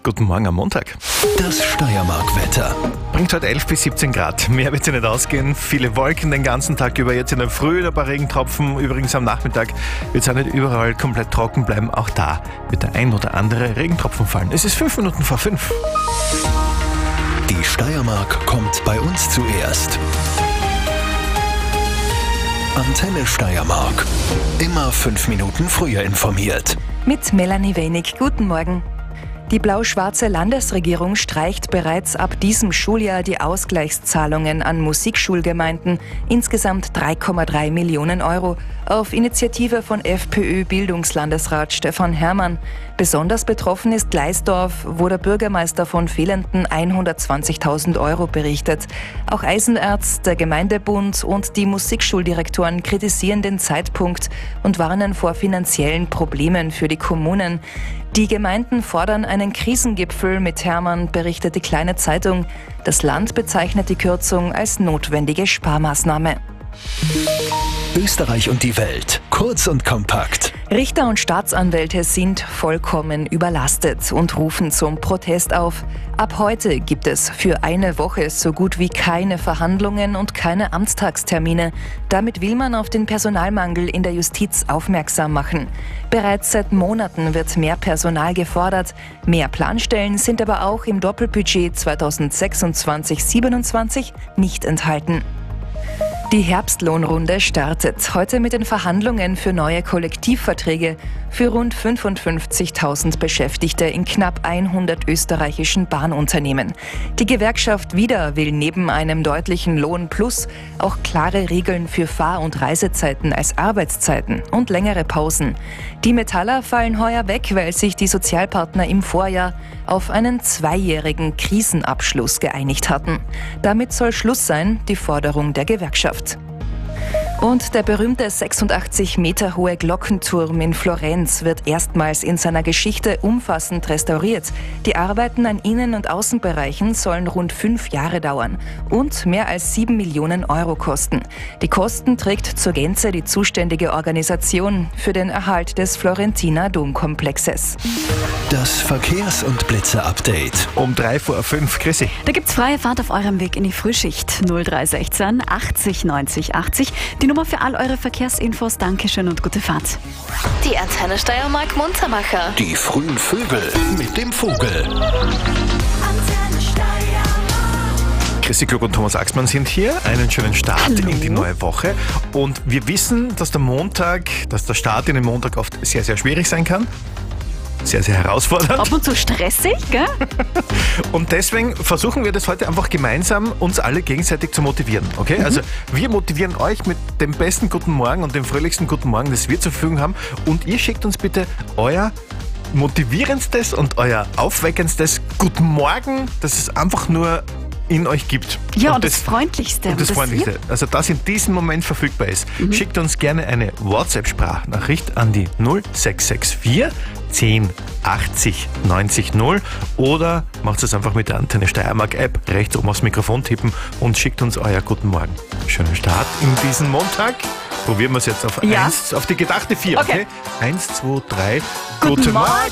Guten Morgen am Montag. Das Steiermark-Wetter. Bringt heute 11 bis 17 Grad. Mehr wird es nicht ausgehen. Viele Wolken den ganzen Tag über. Jetzt in der Früh ein paar Regentropfen. Übrigens am Nachmittag wird es auch nicht überall komplett trocken bleiben. Auch da wird der ein oder andere Regentropfen fallen. Es ist 5 Minuten vor 5. Die Steiermark kommt bei uns zuerst. Antenne Steiermark. Immer 5 Minuten früher informiert. Mit Melanie Wenig. Guten Morgen. Die blau-schwarze Landesregierung streicht bereits ab diesem Schuljahr die Ausgleichszahlungen an Musikschulgemeinden, insgesamt 3,3 Millionen Euro, auf Initiative von FPÖ-Bildungslandesrat Stefan Herrmann. Besonders betroffen ist Gleisdorf, wo der Bürgermeister von fehlenden 120.000 Euro berichtet. Auch Eisenerz, der Gemeindebund und die Musikschuldirektoren kritisieren den Zeitpunkt und warnen vor finanziellen Problemen für die Kommunen. Die Gemeinden fordern einen Krisengipfel mit Herrmann, berichtet die Kleine Zeitung. Das Land bezeichnet die Kürzung als notwendige Sparmaßnahme. Österreich und die Welt. Kurz und kompakt. Richter und Staatsanwälte sind vollkommen überlastet und rufen zum Protest auf. Ab heute gibt es für eine Woche so gut wie keine Verhandlungen und keine Amtstagstermine. Damit will man auf den Personalmangel in der Justiz aufmerksam machen. Bereits seit Monaten wird mehr Personal gefordert. Mehr Planstellen sind aber auch im Doppelbudget 2026/27 nicht enthalten. Die Herbstlohnrunde startet heute mit den Verhandlungen für neue Kollektivverträge für rund 55.000 Beschäftigte in knapp 100 österreichischen Bahnunternehmen. Die Gewerkschaft WIDA will neben einem deutlichen Lohnplus auch klare Regeln für Fahr- und Reisezeiten als Arbeitszeiten und längere Pausen. Die Metaller fallen heuer weg, weil sich die Sozialpartner im Vorjahr auf einen 2-jährigen Krisenabschluss geeinigt hatten. Damit soll Schluss sein, die Forderung der Gewerkschaft. Und der berühmte 86 Meter hohe Glockenturm in Florenz wird erstmals in seiner Geschichte umfassend restauriert. Die Arbeiten an Innen- und Außenbereichen sollen rund 5 Jahre dauern und mehr als 7 Millionen Euro kosten. Die Kosten trägt zur Gänze die zuständige Organisation für den Erhalt des Florentiner Domkomplexes. Das Verkehrs- und Blitze-Update. Um 3 vor 5. Chrissy. Da gibt's freie Fahrt auf eurem Weg in die Frühschicht. 0316 80 90 80. Die Nummer für all eure Verkehrsinfos. Dankeschön und gute Fahrt. Die Antenne Steiermark Muntermacher. Die frühen Vögel mit dem Vogel. Chrissy Klug und Thomas Axmann sind hier. Einen schönen Start in die neue Woche. Und wir wissen, dass der Start in den Montag oft sehr, sehr schwierig sein kann. Sehr, sehr herausfordernd. Ab und zu stressig, gell? Und deswegen versuchen wir das heute einfach gemeinsam, uns alle gegenseitig zu motivieren. Okay? Also wir motivieren euch mit dem besten Guten Morgen und dem fröhlichsten Guten Morgen, das wir zur Verfügung haben. Und ihr schickt uns bitte euer motivierendstes und euer aufweckendstes Guten Morgen, das es einfach nur in euch gibt. Ja, und das Freundlichste. Und das Freundlichste. Also das in diesem Moment verfügbar ist. Schickt uns gerne eine WhatsApp-Sprachnachricht an die 0664 10 80 90 0 oder macht es einfach mit der Antenne Steiermark App, rechts oben aufs Mikrofon tippen und schickt uns euer Guten Morgen. Schönen Start in diesen Montag. Probieren wir es jetzt auf 1, auf die gedachte 4, okay? 1, 2, 3. Guten Morgen!